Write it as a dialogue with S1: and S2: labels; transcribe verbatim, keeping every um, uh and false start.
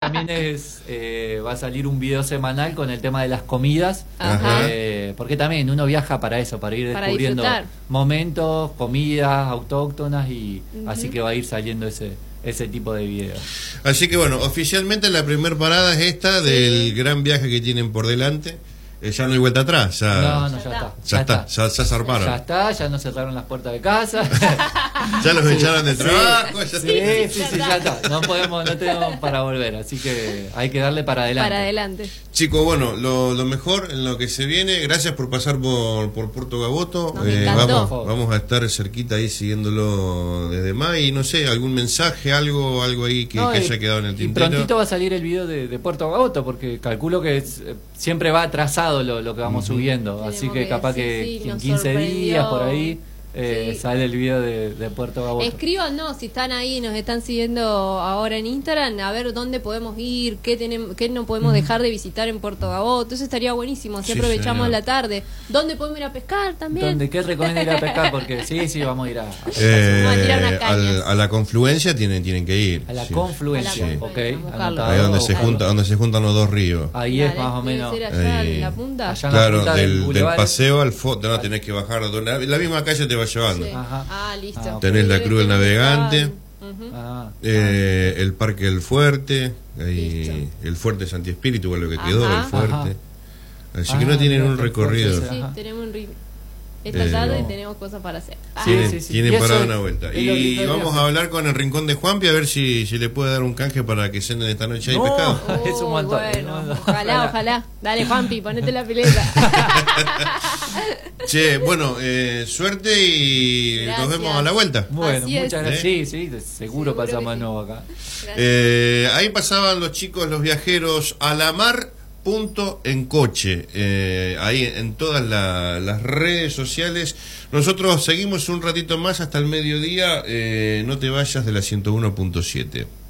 S1: también es eh, va a salir un video semanal con el tema de las comidas, eh, porque también uno viaja para eso, para ir para descubriendo disfrutar. momentos, comidas autóctonas y uh-huh. así que va a ir saliendo ese ese tipo de videos.
S2: Así que bueno, oficialmente la primera parada es esta del gran viaje que tienen por delante. Eh, ya no hay vuelta atrás, ya,
S1: no, no, ya, ya está.
S2: Ya, ya está, ya, ya zarparon.
S1: Ya está, ya no cerraron las puertas de casa.
S2: Ya los echaron del trabajo.
S1: Sí, ya sí, sí, sí, sí, ya está. No podemos, no tenemos para volver, así que hay que darle para adelante.
S3: Para adelante.
S2: Chicos, bueno, lo, lo mejor en lo que se viene. Gracias por pasar por, por Puerto Gaboto. Eh, vamos, vamos a estar cerquita ahí siguiéndolo desde más. Y no sé, algún mensaje, algo algo ahí que, no, que haya quedado en el tintero.
S1: Y prontito va a salir el video de, de Puerto Gaboto, porque calculo que es, siempre va atrasado Lo, lo que vamos uh-huh. subiendo, Tenemos así que, que capaz sí, que sí, en quince días por ahí eh, sí. sale el video de, de Puerto Gaboto.
S3: Escríbanos si están ahí, nos están siguiendo ahora en Instagram, a ver dónde podemos ir, qué tenemos, qué no podemos uh-huh. dejar de visitar en Puerto Gaboto. Eso estaría buenísimo, así sí, aprovechamos señor. la tarde. ¿Dónde podemos ir a pescar también?
S1: ¿Dónde qué recomienda ir a pescar? Porque sí, sí, vamos a ir a, a pescar.
S2: Eh, vamos a tirar unas cañas. A la confluencia tienen, tienen que ir.
S1: A la sí. confluencia, sí. ok.
S2: Ahí donde se, junta, donde se juntan los dos ríos.
S1: Ahí
S3: Dale,
S1: es más o menos.
S3: Allá en la punta.
S1: Allá
S2: claro,
S1: la punta
S2: del,
S1: del,
S2: del paseo al fondo, no tenés que bajar. La, la misma calle te va llevando.
S3: Sí. Ajá. Ah, listo. Ah,
S2: tenés la Cruz del Navegante,
S3: uh-huh.
S2: ah, eh, el Parque del Fuerte, ahí, el Fuerte Santi Espíritu, lo que quedó del Fuerte. Ajá. Así ah, que no tienen un recorrido.
S3: Sí, sí, tenemos un ritmo. Esta eh, tarde no. tenemos cosas para hacer.
S2: Ah. Tienen, sí, sí, sí. tienen parada una vuelta. Y vamos a hablar con el Rincón de Juanpi a ver si, si le puede dar un canje para que cenen esta noche ahí
S1: no,
S2: pescado.
S3: Oh,
S1: es un montón.
S3: Bueno, no, ojalá, ojalá. Dale, Juanpi, ponete la pileta.
S2: Che, bueno, eh, suerte y gracias. Nos vemos a la vuelta.
S1: Bueno, Así muchas gracias. ¿Eh? Sí, sí, seguro, seguro pasamos de nuevo acá.
S2: Eh, ahí pasaban los chicos, los viajeros a la mar. Punto en coche, eh, ahí en todas la, las redes sociales. Nosotros seguimos un ratito más hasta el mediodía. Eh, no te vayas de la ciento uno punto siete.